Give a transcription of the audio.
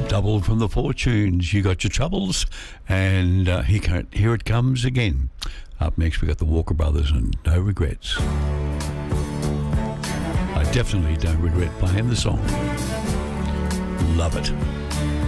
double from the Fortunes. You got your troubles, and here it comes again. Up next, we got the Walker Brothers and No Regrets. I definitely don't regret playing the song. Love it.